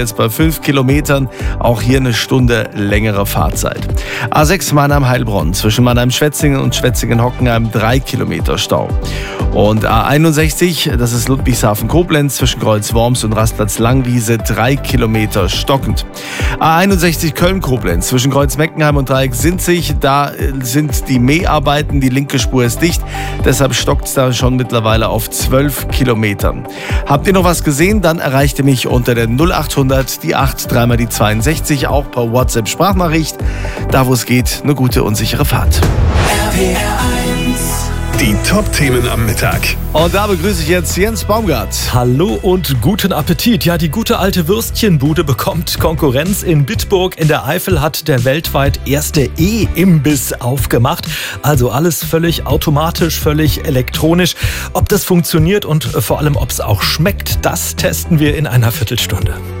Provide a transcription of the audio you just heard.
Jetzt bei 5 Kilometern, auch hier eine Stunde längere Fahrzeit. A6 Mannheim-Heilbronn, zwischen Mannheim-Schwetzingen und Schwetzingen-Hockenheim 3 Kilometer Stau. Und A61, das ist Ludwigshafen-Koblenz, zwischen Kreuz-Worms und Rastplatz-Langwiese 3 Kilometer stockend. A61 Köln-Koblenz, zwischen Kreuz-Meckenheim und Dreieck-Sinzig, da sind die Mäharbeiten, die linke Spur ist dicht, deshalb stockt es da schon mittlerweile auf 12 Kilometern. Habt ihr noch was gesehen? Dann erreicht ihr mich unter der 0800 die 8, dreimal die 62, auch per WhatsApp-Sprachnachricht. Da, wo es geht, eine gute und sichere Fahrt. Die Top-Themen am Mittag. Und da begrüße ich jetzt Jens Baumgart. Hallo und guten Appetit. Ja, die gute alte Würstchenbude bekommt Konkurrenz. In Bitburg in der Eifel hat der weltweit erste E-Imbiss aufgemacht. Also alles völlig automatisch, völlig elektronisch. Ob das funktioniert und vor allem, ob es auch schmeckt, das testen wir in einer Viertelstunde.